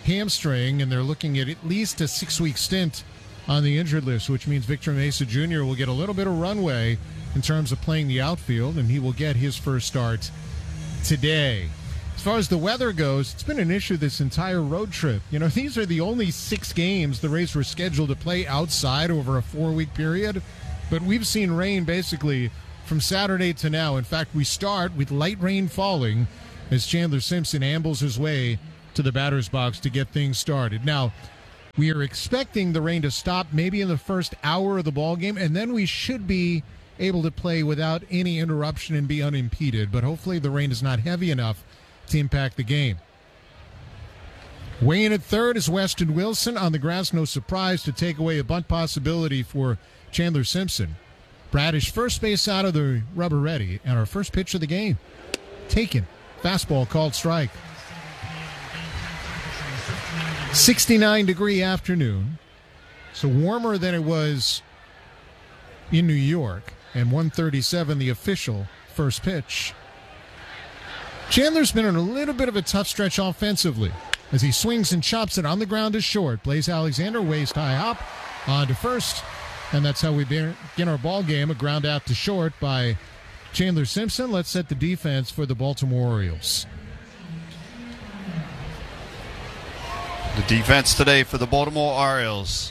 hamstring, and they're looking at least a 6-week stint on the injured list, which means Victor Mesa Jr. will get a little bit of runway in terms of playing the outfield, and he will get his first start today. As far as the weather goes, it's been an issue this entire road trip. You know, these are the only 6 games the Rays were scheduled to play outside over a 4-week period, but we've seen rain basically from Saturday to now. In fact, we start with light rain falling as Chandler Simpson ambles his way to the batter's box to get things started. Now, we are expecting the rain to stop maybe in the first hour of the ball game, and then we should be able to play without any interruption and be unimpeded, but hopefully the rain is not heavy enough to impact the game. Weighing at third is Weston Wilson on the grass. No surprise to take away a bunt possibility for Chandler Simpson. Bradish first base out of the rubber ready, and our first pitch of the game. Taken. Fastball called strike. 69-degree afternoon. So warmer than it was in New York. And 1:37 the official first pitch. Chandler's been in a little bit of a tough stretch offensively as he swings and chops it on the ground to short. Blaze Alexander waist high hop on to first, and that's how we begin our ball game. A ground out to short by Chandler Simpson. Let's set the defense for the Baltimore Orioles. The defense today for the Baltimore Orioles.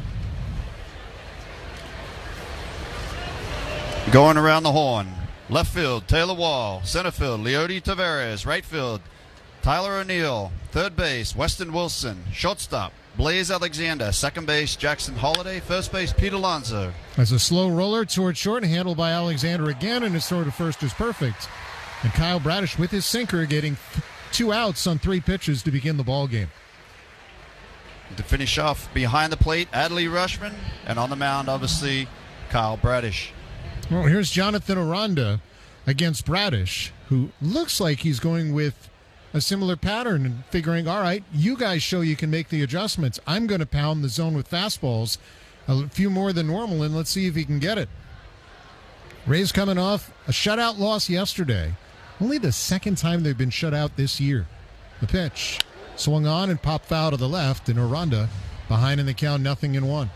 Going around the horn. Left field, Taylor Wall. Center field, Leody Taveras. Right field, Tyler O'Neill. Third base, Weston Wilson. Shortstop, Blaze Alexander. Second base, Jackson Holiday. First base, Pete Alonso. As a slow roller toward short, handled by Alexander again, and his throw to first is perfect. And Kyle Bradish with his sinker getting 2 outs on 3 pitches to begin the ball game. To finish off behind the plate, Adley Rushman. And on the mound, obviously, Kyle Bradish. Well, here's Jonathan Aranda against Bradish, who looks like he's going with a similar pattern and figuring, all right, you guys show you can make the adjustments. I'm going to pound the zone with fastballs, a few more than normal, and let's see if he can get it. Rays coming off a shutout loss yesterday. Only the second time they've been shut out this year. The pitch swung on and popped foul to the left, and Aranda behind in the count, 0-1.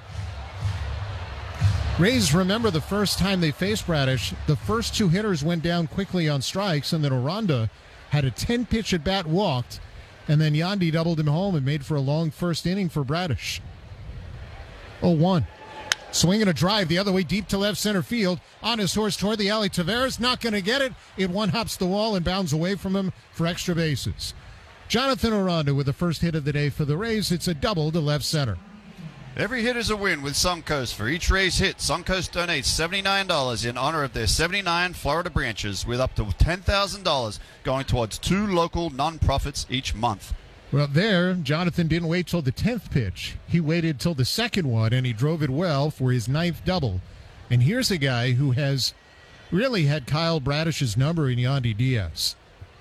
Rays, remember the first time they faced Bradish, the first 2 hitters went down quickly on strikes, and then Aranda had a 10-pitch at bat, walked, and then Yandy doubled him home and made for a long first inning for Bradish. 0-1. Swinging a drive the other way deep to left center field. On his horse toward the alley. Taveras not going to get it. It one-hops the wall and bounds away from him for extra bases. Jonathan Aranda with the first hit of the day for the Rays. It's a double to left center. Every hit is a win with Suncoast. For each Rays hit, Suncoast donates $79 in honor of their 79 Florida branches, with up to $10,000 going towards 2 local nonprofits each month. Well, there, Jonathan didn't wait till the 10th pitch. He waited till the second one, and he drove it well for his 9th double. And here's a guy who has really had Kyle Bradish's number in Yandy Diaz.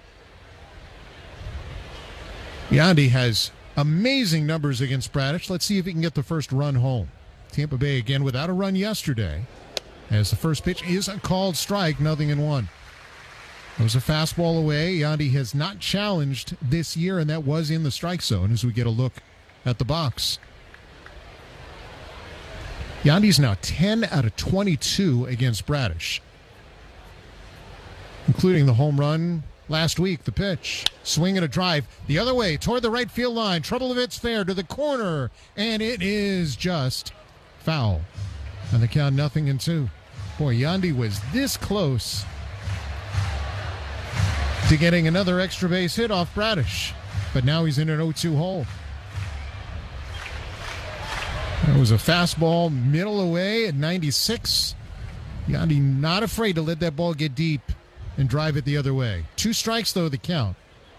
Yandy has amazing numbers against Bradish. Let's see if he can get the first run home. Tampa Bay again without a run yesterday, as the first pitch is a called strike, 0-1. It was a fastball away. Yandy has not challenged this year, and that was in the strike zone as we get a look at the box. Yandy's now 10 out of 22 against Bradish, including the home run last week. The pitch, swing and a drive the other way toward the right field line. Trouble if it's fair to the corner, and it is just foul. And the count 0-2. Boy, Yandy was this close to getting another extra base hit off Bradish, but now he's in an 0-2 hole. That was a fastball middle away at 96. Yandy not afraid to let that ball get deep and drive it the other way. 2 strikes, though, the count.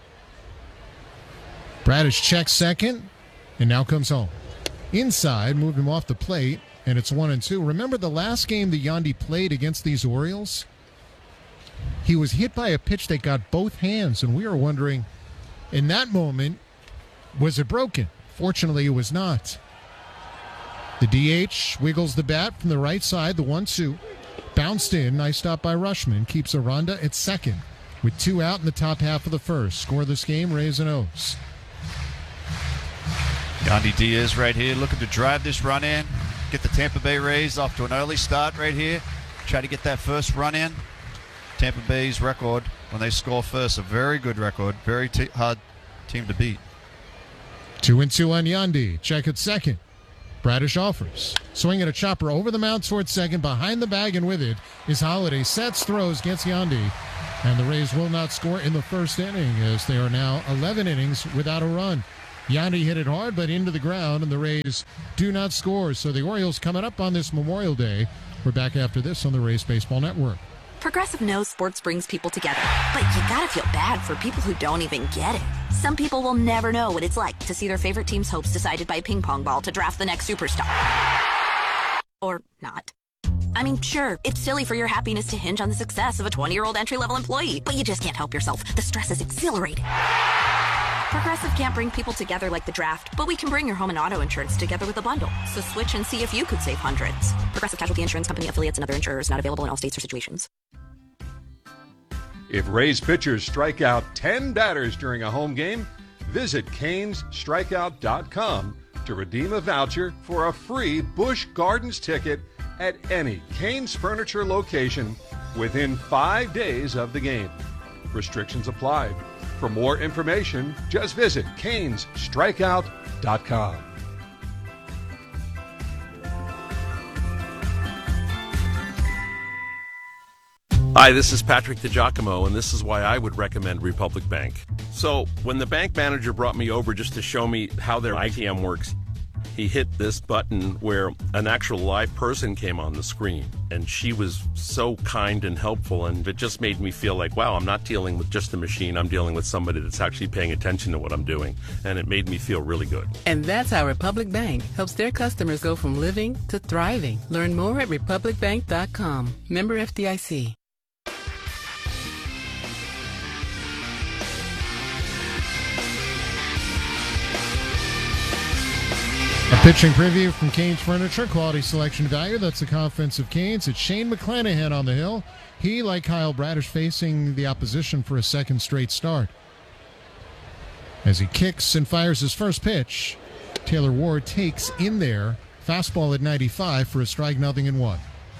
Bradish checks second, and now comes home. Inside, moved him off the plate, and it's 1-2. Remember the last game that Yandy played against these Orioles? He was hit by a pitch that got both hands, and we were wondering, in that moment, was it broken? Fortunately, it was not. The DH wiggles the bat from the right side, the 1-2. Bounced in, nice stop by Rushman. Keeps Aranda at second with 2 out in the top half of the first. Score this game, Rays and O's. Yandy Diaz right here looking to drive this run in, get the Tampa Bay Rays off to an early start right here, try to get that first run in. Tampa Bay's record when they score first, a very good record, very hard team to beat. 2-2 on Yandy. Check at second. Bradish offers. Swinging a chopper over the mound towards second. Behind the bag and with it is Holiday. Sets, throws, gets Yandy. And the Rays will not score in the first inning as they are now 11 innings without a run. Yandy hit it hard but into the ground, and the Rays do not score. So the Orioles coming up on this Memorial Day. We're back after this on the Rays Baseball Network. Progressive knows sports brings people together, but you gotta feel bad for people who don't even get it. Some people will never know what it's like to see their favorite team's hopes decided by a ping pong ball to draft the next superstar. Or not. I mean, sure, it's silly for your happiness to hinge on the success of a 20-year-old entry-level employee, but you just can't help yourself. The stress is exhilarating. Progressive can't bring people together like the draft, but we can bring your home and auto insurance together with a bundle. So switch and see if you could save hundreds. Progressive Casualty Insurance Company, affiliates, and other insurers not available in all states or situations. If Rays pitchers strike out 10 batters during a home game, visit CanesStrikeout.com to redeem a voucher for a free Busch Gardens ticket at any Canes Furniture location within 5 days of the game. Restrictions apply. For more information, just visit CanesStrikeout.com. Hi, this is Patrick DiGiacomo, and this is why I would recommend Republic Bank. So, when the bank manager brought me over just to show me how their ITM works, he hit this button where an actual live person came on the screen, and she was so kind and helpful, and it just made me feel like, wow, I'm not dealing with just a machine, I'm dealing with somebody that's actually paying attention to what I'm doing, and it made me feel really good. And that's how Republic Bank helps their customers go from living to thriving. Learn more at republicbank.com. Member FDIC. A pitching preview from Canes Furniture, quality selection value. That's the confidence of Canes. It's Shane McClanahan on the hill. He, like Kyle Bradish, facing the opposition for a second straight start. As he kicks and fires his first pitch, Taylor Ward takes in there, fastball at 95 for a strike, 0-1.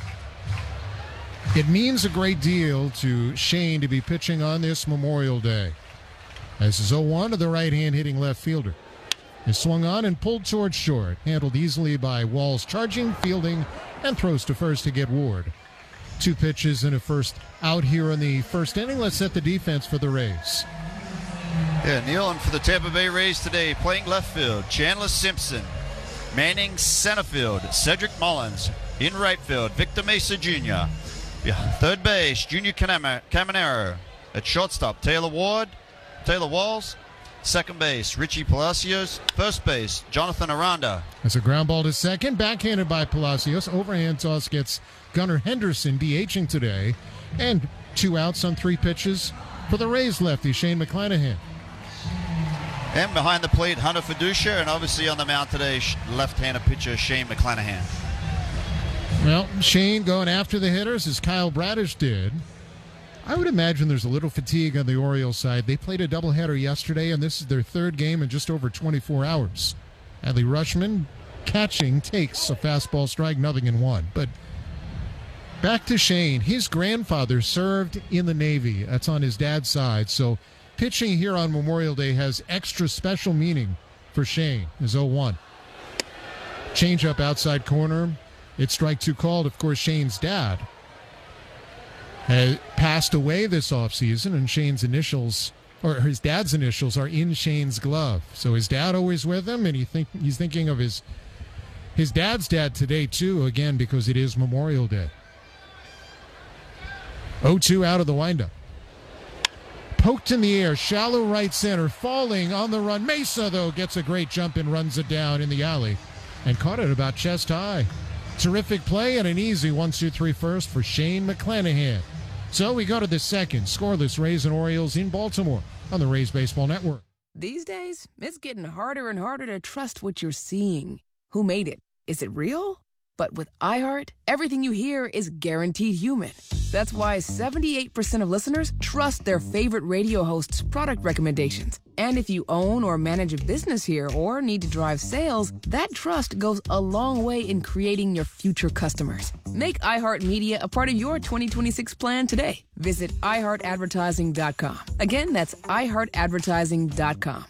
It means a great deal to Shane to be pitching on this Memorial Day. As his 0-1 to the right-hand hitting left fielder. Is swung on and pulled towards short. Handled easily by Walls, charging, fielding, and throws to first to get Ward. 2 pitches and a first out here in the first inning. Let's set the defense for the Rays. Yeah, kneeling for the Tampa Bay Rays today, playing left field, Chandler Simpson. Manning center field, Cedric Mullins. In right field, Victor Mesa Jr. Behind third base, Junior Caminero. At shortstop, Taylor Walls. Second base, Richie Palacios. First base, Jonathan Aranda. As a ground ball to second, backhanded by Palacios. Overhand toss gets Gunnar Henderson DHing today. And 2 outs on 3 pitches for the Rays lefty, Shane McClanahan. And behind the plate, Hunter Fiducia. And obviously on the mound today, left-handed pitcher, Shane McClanahan. Well, Shane going after the hitters as Kyle Bradish did. I would imagine there's a little fatigue on the Orioles side. They played a doubleheader yesterday, and this is their 3rd game in just over 24 hours. Adley Rutschman catching takes a fastball strike, 0-1. But back to Shane. His grandfather served in the Navy. That's on his dad's side. So pitching here on Memorial Day has extra special meaning for Shane. His 0-1. Change-up outside corner. It's strike 2 called. Of course, Shane's dad had passed away this offseason, and Shane's initials, or his dad's initials, are in Shane's glove. So his dad always with him, and he's thinking of his dad's dad today, too, again, because it is Memorial Day. 0-2 out of the windup. Poked in the air, shallow right center, falling on the run. Mesa, though, gets a great jump and runs it down in the alley and caught it about chest high. Terrific play and an easy 1-2-3 first for Shane McClanahan. So we go to the second. Scoreless Rays and Orioles in Baltimore on the Rays Baseball Network. These days, it's getting harder and harder to trust what you're seeing. Who made it? Is it real? But with iHeart, everything you hear is guaranteed human. That's why 78% of listeners trust their favorite radio host's product recommendations. And if you own or manage a business here or need to drive sales, that trust goes a long way in creating your future customers. Make iHeartMedia a part of your 2026 plan today. Visit iHeartAdvertising.com. Again, that's iHeartAdvertising.com.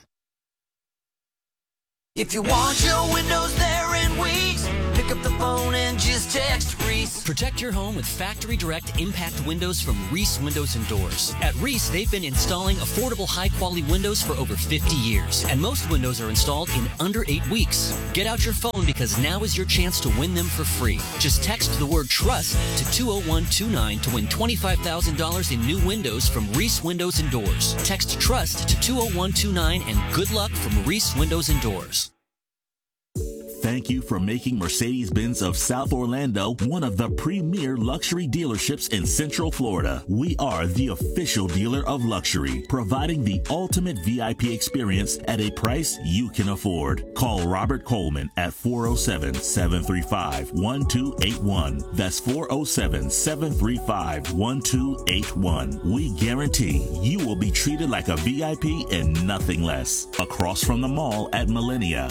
If you want your windows there in weeks, pick up the phone and just text Reese. Protect your home with Factory Direct Impact Windows from Reese Windows and Doors. At Reese, they've been installing affordable, high-quality windows for over 50 years, and most windows are installed in under 8 weeks. Get out your phone because now is your chance to win them for free. Just text the word TRUST to 20129 to win $25,000 in new windows from Reese Windows and Doors. Text TRUST to 20129 and good luck from Reese Windows and Doors. Thank you for making Mercedes-Benz of South Orlando one of the premier luxury dealerships in Central Florida. We are the official dealer of luxury, providing the ultimate VIP experience at a price you can afford. Call Robert Coleman at 407-735-1281. That's 407-735-1281. We guarantee you will be treated like a VIP and nothing less. Across from the mall at Millennia.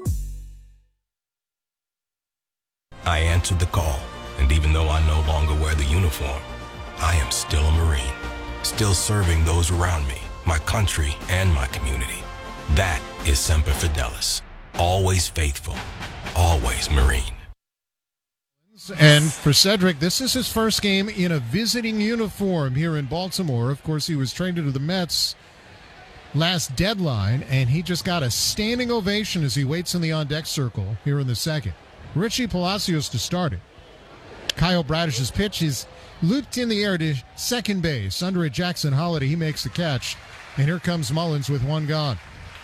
I answered the call, and even though I no longer wear the uniform, I am still a Marine, still serving those around me, my country, and my community. That is Semper Fidelis, always faithful, always Marine. And for Cedric, this is his first game in a visiting uniform here in Baltimore. Of course, he was traded to the Mets last deadline, and he just got a standing ovation as he waits in the on-deck circle here in the second. Richie Palacios to start it. Kyle Bradish's pitch is looped in the air to second base. Under it, Jackson Holliday. He makes the catch. And here comes Mullins with one gone.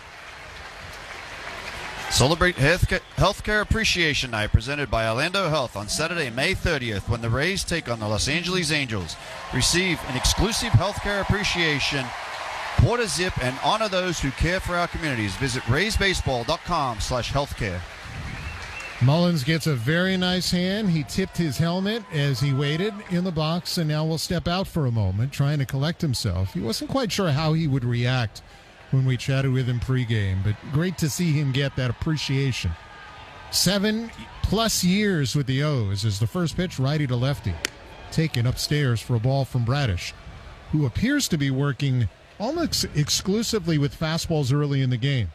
Celebrate Healthcare Appreciation Night presented by Orlando Health on Saturday, May 30th when the Rays take on the Los Angeles Angels. Receive an exclusive healthcare appreciation, quarter zip, and honor those who care for our communities. Visit raysbaseball.com/healthcare. Mullins gets a very nice hand. He tipped his helmet as he waited in the box and now will step out for a moment, trying to collect himself. He wasn't quite sure how he would react when we chatted with him pregame, but great to see him get that appreciation. 7+ years with the O's as the first pitch, righty to lefty, taken upstairs for a ball from Bradish, who appears to be working almost exclusively with fastballs early in the game.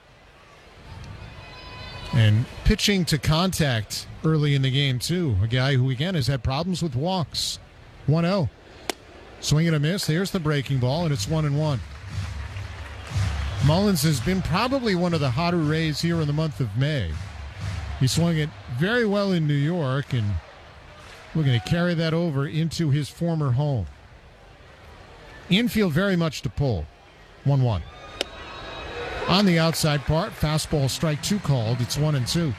And pitching to contact early in the game, too. A guy who, again, has had problems with walks. 1-0. Swing and a miss. There's the breaking ball, and it's 1-1. Mullins has been probably one of the hotter Rays here in the month of May. He swung it very well in New York, and we're going to carry that over into his former home. Infield very much to pull. 1-1. On the outside part, fastball strike 2 called. It's 1-2.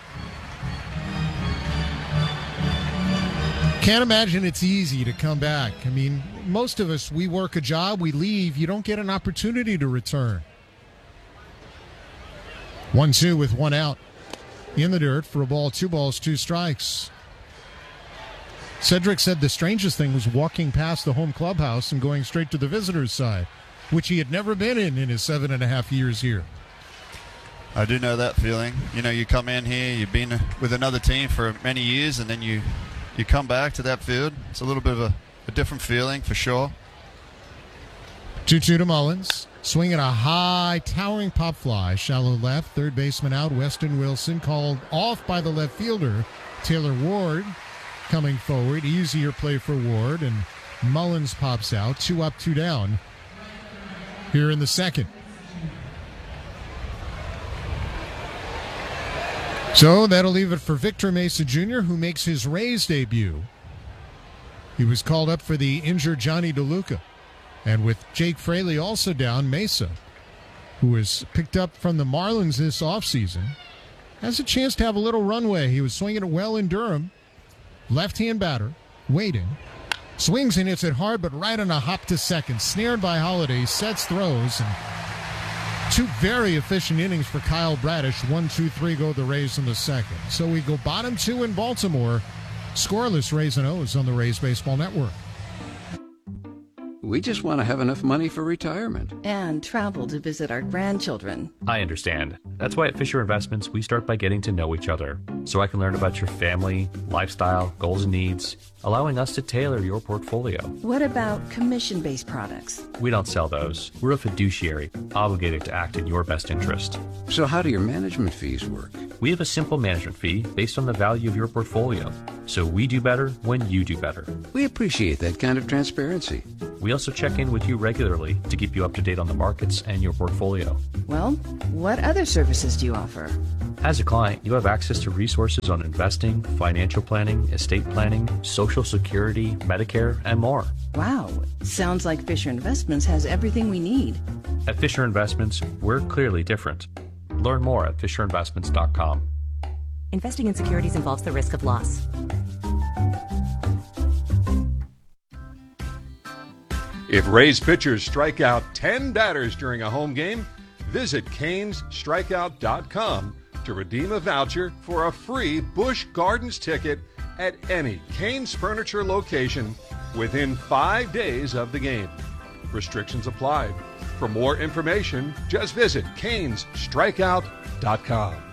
Can't imagine it's easy to come back. I mean, most of us, we work a job, we leave, you don't get an opportunity to return. 1-2 with one out. In the dirt for a ball, 2 balls, 2 strikes. Cedric said the strangest thing was walking past the home clubhouse and going straight to the visitor's side, which he had never been in his 7.5 years here. I do know that feeling. You know, you come in here, you've been with another team for many years, and then you come back to that field. It's a little bit of a different feeling for sure. 2-2 to Mullins. Swinging a high, towering pop fly. Shallow left, third baseman out. Weston Wilson called off by the left fielder. Taylor Ward coming forward. Easier play for Ward, and Mullins pops out. 2 up, 2 down here in the second. So that'll leave it for Victor Mesa Jr., who makes his Rays debut. He was called up for the injured Johnny DeLuca. And with Jake Fraley also down, Mesa, who was picked up from the Marlins this offseason, has a chance to have a little runway. He was swinging it well in Durham. Left-hand batter, waiting. Swings and hits it hard, but right on a hop to second. Snared by Holliday, sets, throws, and 2 very efficient innings for Kyle Bradish. 1-2-3 go the Rays in the second. So we go bottom 2 in Baltimore. Scoreless Rays and O's on the Rays Baseball Network. We just want to have enough money for retirement. And travel to visit our grandchildren. I understand. That's why at Fisher Investments, we start by getting to know each other, so I can learn about your family, lifestyle, goals and needs, allowing us to tailor your portfolio. What about commission-based products? We don't sell those. We're a fiduciary, obligated to act in your best interest. So how do your management fees work? We have a simple management fee based on the value of your portfolio. So we do better when you do better. We appreciate that kind of transparency. We also check in with you regularly to keep you up to date on the markets and your portfolio. Well, what other services do you offer? As a client, you have access to resources on investing, financial planning, estate planning, Social Security, Medicare, and more. Wow, sounds like Fisher Investments has everything we need. At Fisher Investments, we're clearly different. Learn more at FisherInvestments.com. Investing in securities involves the risk of loss. If Rays pitchers strike out 10 batters during a home game, visit CanesStrikeout.com to redeem a voucher for a free Busch Gardens ticket at any Canes Furniture location within 5 days of the game. Restrictions apply. For more information, just visit CanesStrikeout.com.